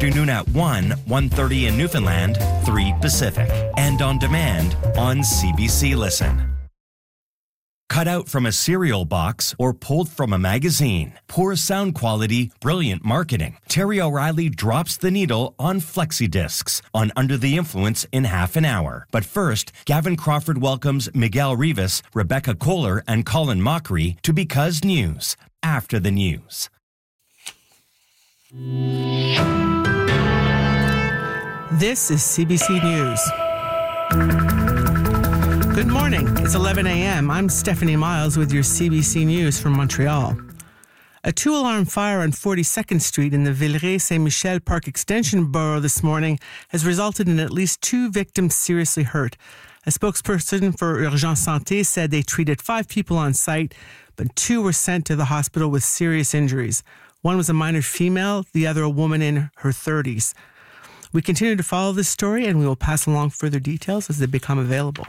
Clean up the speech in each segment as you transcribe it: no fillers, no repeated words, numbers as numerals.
afternoon at 1, 1:30 in Newfoundland, 3 Pacific. And on demand on CBC Listen. Cut out from a cereal box or pulled from a magazine. Poor sound quality, brilliant marketing. Terry O'Reilly drops the needle on FlexiDiscs on Under the Influence in half an hour. But first, Gavin Crawford welcomes Miguel Rivas, Rebecca Kohler, and Colin Mockery to Because News, after the news. This is CBC News. Good morning. It's 11 a.m. I'm Stephanie Miles with your CBC News from Montreal. A two-alarm fire on 42nd Street in the Villeray-Saint-Michel Park Extension borough this morning has resulted in at least 2 victims seriously hurt. A spokesperson for Urgence Santé said they treated 5 people on site, but 2 were sent to the hospital with serious injuries. One was a minor female, the other a woman in her 30s. We continue to follow this story and we will pass along further details as they become available.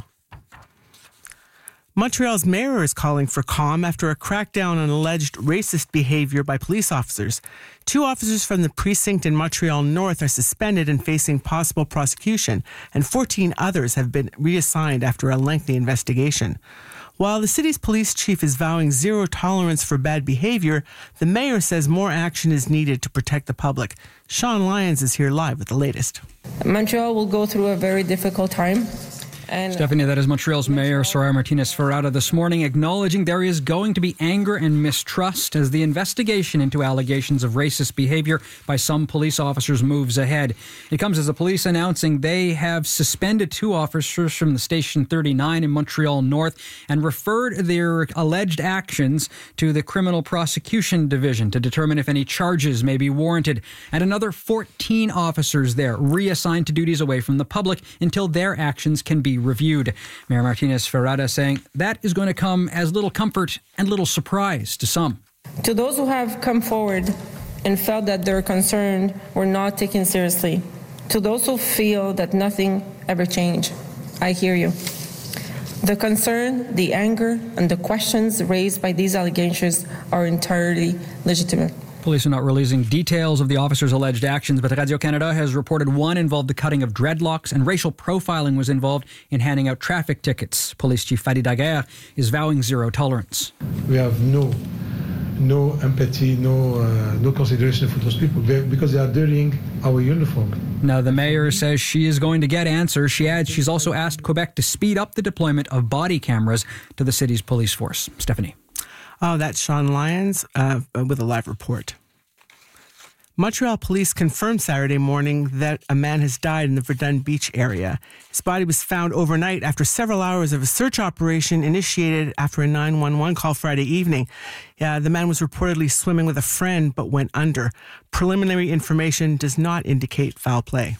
Montreal's mayor is calling for calm after a crackdown on alleged racist behavior by police officers. 2 officers from the precinct in Montreal North are suspended and facing possible prosecution, and 14 others have been reassigned after a lengthy investigation. While the city's police chief is vowing zero tolerance for bad behavior, the mayor says more action is needed to protect the public. Sean Lyons is here live with the latest. Montreal will go through a very difficult time. Stephanie, that is Montreal's Mayor Soraya Martinez-Ferrada this morning acknowledging there is going to be anger and mistrust as the investigation into allegations of racist behavior by some police officers moves ahead. It comes as the police announcing they have suspended 2 officers from the Station 39 in Montreal North and referred their alleged actions to the Criminal Prosecution Division to determine if any charges may be warranted. And another 14 officers there reassigned to duties away from the public until their actions can be reviewed. Mayor Martinez-Ferrada saying that is going to come as little comfort and little surprise to some. To those who have come forward and felt that their concerns were not taken seriously, to those who feel that nothing ever changed, I hear you. The concern, the anger, and the questions raised by these allegations are entirely legitimate. Police are not releasing details of the officers' alleged actions, but Radio-Canada has reported one involved the cutting of dreadlocks and racial profiling was involved in handing out traffic tickets. Police Chief Fadi Daguerre is vowing zero tolerance. We have no empathy, no consideration for those people because they are dirtying our uniform. Now, the mayor says she is going to get answers. She adds she's also asked Quebec to speed up the deployment of body cameras to the city's police force. Stephanie. Oh, that's Sean Lyons with a live report. Montreal police confirmed Saturday morning that a man has died in the Verdun Beach area. His body was found overnight after several hours of a search operation initiated after a 911 call Friday evening. The man was reportedly swimming with a friend but went under. Preliminary information does not indicate foul play.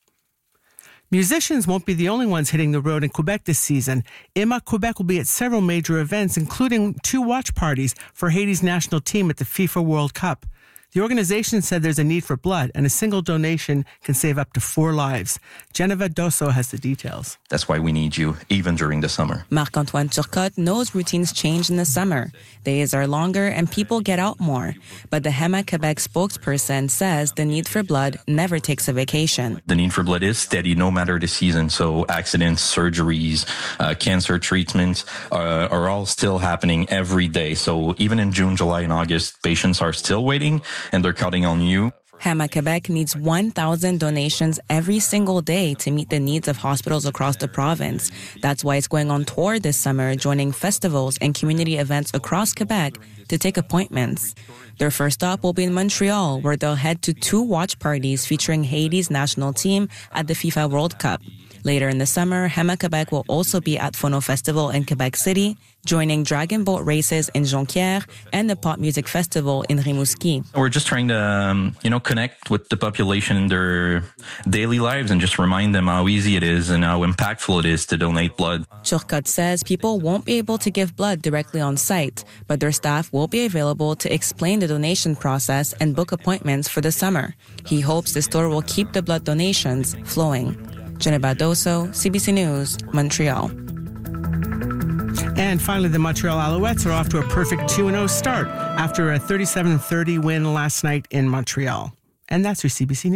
Musicians won't be the only ones hitting the road in Quebec this season. IMA Quebec will be at several major events, including 2 watch parties for Haiti's national team at the FIFA World Cup. The organization said there's a need for blood, and a single donation can save up to 4 lives. Geneva Dosso has the details. That's why we need you, even during the summer. Marc-Antoine Turcotte knows routines change in the summer. Days are longer and people get out more. But the HEMA Quebec spokesperson says the need for blood never takes a vacation. The need for blood is steady no matter the season. So accidents, surgeries, cancer treatments are all still happening every day. So even in June, July, and August, patients are still waiting and they're counting on you. HEMA Quebec needs 1,000 donations every single day to meet the needs of hospitals across the province. That's why it's going on tour this summer, joining festivals and community events across Quebec to take appointments. Their first stop will be in Montreal, where they'll head to 2 watch parties featuring Haiti's national team at the FIFA World Cup. Later in the summer, HEMA Quebec will also be at Phono Festival in Quebec City, joining dragon boat races in Jonquière and the pop music festival in Rimouski. We're just trying to, connect with the population in their daily lives and just remind them how easy it is and how impactful it is to donate blood. Turcotte says people won't be able to give blood directly on site, but their staff will be available to explain the donation process and book appointments for the summer. He hopes the store will keep the blood donations flowing. Geneva Dosso, CBC News, Montreal. And finally, the Montreal Alouettes are off to a perfect 2-0 start after a 37-30 win last night in Montreal. And that's your CBC News.